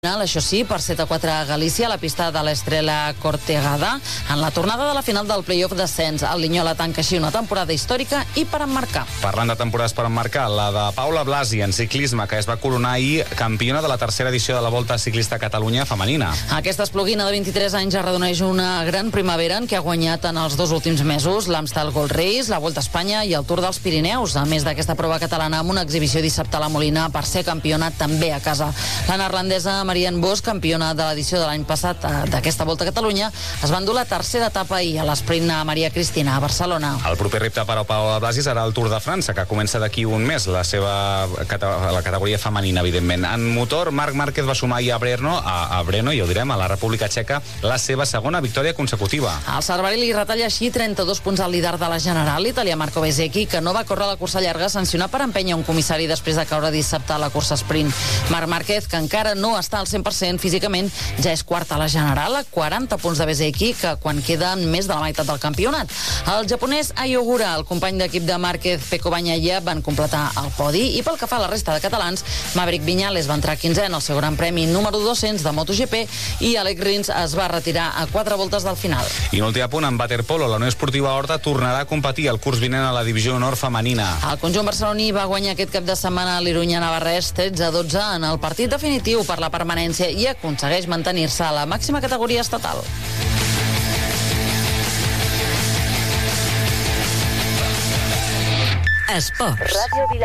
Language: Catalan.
Això sí, per 7-4 a Galícia, a la pista de l'Estrela Cortegada, en la tornada de la final del play-off d'ascens. El Linyola tanca així una temporada històrica i per emmarcar. Parlant de temporades per emmarcar, la de Paula Blasi en ciclisme, que es va coronar ahir campiona de la tercera edició de la Volta Ciclista a Catalunya femenina. Aquesta espluguina de 23 anys arredoneix una gran primavera en què ha guanyat en els dos últims mesos l'Amstel Gold Race, la Volta a Espanya i el Tour dels Pirineus. A més d'aquesta prova catalana, amb una exhibició dissabte a la Molina per ser campiona també a casa. La neerlandesa Marianne Vos, campiona de l'edició de l'any passat d'aquesta Volta a Catalunya, es va endur la tercera etapa ahir a l'esprint a Maria Cristina a Barcelona. El proper repte per a Paula Blasi serà el Tour de França, que comença d'aquí un mes, la categoria femenina, evidentment. En motor, Marc Márquez va sumar ahir a Brno, ja ho direm, a la República Txeca, la seva segona victòria consecutiva. El Cervell li retalla així 32 punts al líder de la General, l'italià Marco Bezzecchi, que no va córrer la cursa llarga, sancionat per empènyer un comissari després de caure dissabte a la cursa sprint. Marc Márquez, que encara no està al 100% físicament, ja és quart a la General, a 40 punts de Bezzecchi, que quan queden més de la meitat del campionat. El japonès Ai Ogura, el company d'equip de Márquez, Pecco Bagnaia, van completar el podi, i pel que fa a la resta de catalans, Maverick Viñales va entrar 15è en el seu gran premi número 200 de MotoGP i Alex Rins es va retirar a 4 voltes del final. I un últim apunt, en waterpolo, la Unió Esportiva Horta tornarà a competir el curs vinent a la divisió honor femenina. El conjunt barceloní va guanyar aquest cap de setmana a l'Irunya Navarrès 13-12 en el partit definitiu per la permanència i aconsegueix mantenir-se a la màxima categoria estatal. Esports.